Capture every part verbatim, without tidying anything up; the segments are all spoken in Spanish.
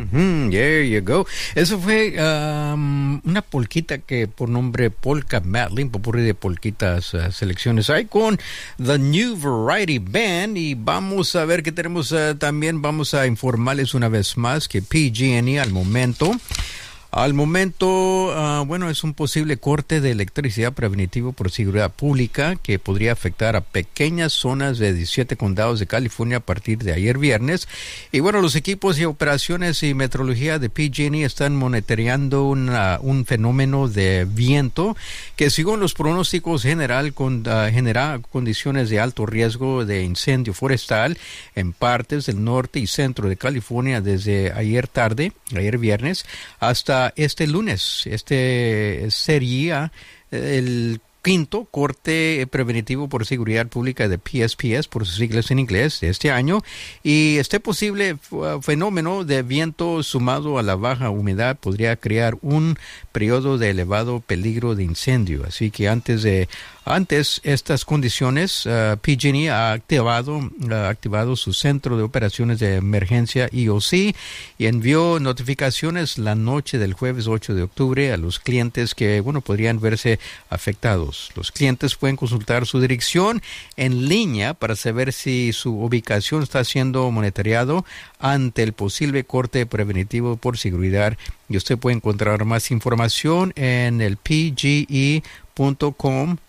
Mm-hmm, there you go. Eso fue um, una polquita que por nombre Polka Medley, popurrí de polquitas uh, selecciones hay con The New Variety Band. Y vamos a ver qué tenemos uh, también. Vamos a informarles una vez más que P G and E al momento Al momento, uh, bueno, es un posible corte de electricidad preventivo por seguridad pública que podría afectar a pequeñas zonas de diecisiete condados de California a partir de ayer viernes. Y bueno, los equipos y operaciones y meteorología de P G and E están monitoreando una, un fenómeno de viento que, según los pronósticos general, con, uh, genera condiciones de alto riesgo de incendio forestal en partes del norte y centro de California desde ayer tarde, ayer viernes, hasta este lunes. Este sería el quinto corte preventivo por seguridad pública de P S P S, por sus siglas en inglés, de este año. Y este posible fenómeno de viento sumado a la baja humedad podría crear un periodo de elevado peligro de incendio. Así que antes de Antes estas condiciones, uh, P G and E ha activado, uh, activado su centro de operaciones de emergencia E O C y envió notificaciones la noche del jueves ocho de octubre a los clientes que, bueno, podrían verse afectados. Los clientes pueden consultar su dirección en línea para saber si su ubicación está siendo monitoreado ante el posible corte preventivo por seguridad. Y usted puede encontrar más información en el p g e punto com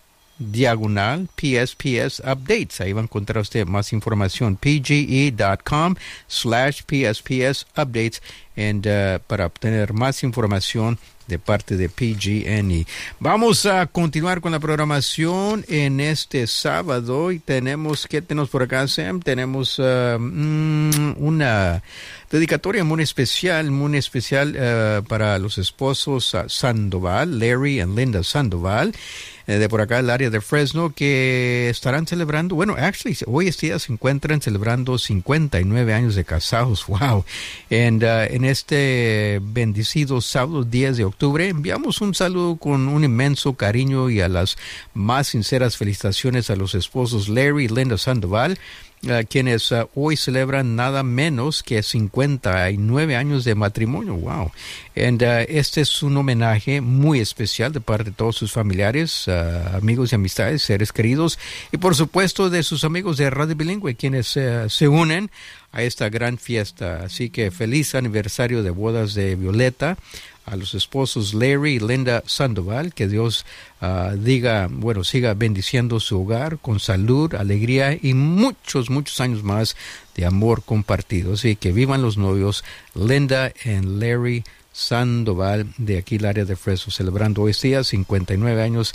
diagonal P S P S updates. Ahí va a encontrar usted más información, p g e punto com slash P S P S updates, and, uh, para obtener más información de parte de P G and E. Vamos a continuar con la programación en este sábado y tenemos, ¿qué tenemos por acá, Sam? Tenemos uh, mm, una dedicatoria muy especial, muy especial uh, para los esposos uh, Sandoval, Larry y Linda Sandoval, eh, de por acá el área de Fresno, que estarán celebrando, bueno, actually, hoy este día se encuentran celebrando cincuenta y nueve años de casados. Wow. And, uh, en este bendecido sábado diez de octubre, enviamos un saludo con un inmenso cariño y a las más sinceras felicitaciones a los esposos Larry y Linda Sandoval, Uh, quienes uh, hoy celebran nada menos que cincuenta y nueve años de matrimonio. Wow. And, uh, este es un homenaje muy especial de parte de todos sus familiares, uh, amigos y amistades, seres queridos, y por supuesto de sus amigos de Radio Bilingüe, quienes uh, se unen a esta gran fiesta. Así que feliz aniversario de bodas de Violeta a los esposos Larry y Linda Sandoval. Que Dios uh, diga, bueno, siga bendiciendo su hogar con salud, alegría y muchos, muchos años más de amor compartido. Así que vivan los novios Linda y Larry Sandoval de aquí el área de Fresno, celebrando hoy día cincuenta y nueve años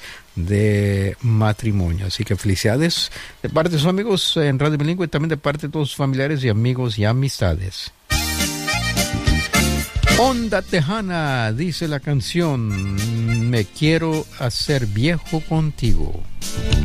de matrimonio. Así que felicidades de parte de sus amigos en Radio Bilingüe y también de parte de todos sus familiares y amigos y amistades. Onda Tejana, dice la canción, me quiero hacer viejo contigo.